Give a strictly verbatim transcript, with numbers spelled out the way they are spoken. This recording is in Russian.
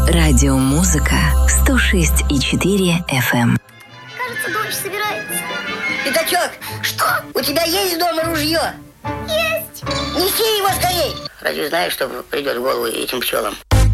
Радиомузыка сто шесть и четыре эф эм. Кажется, дочь собирается. Пятачок, что? У тебя есть дома ружье? Есть. Неси его скорей. Разве знаешь, что придет в голову этим пчелам?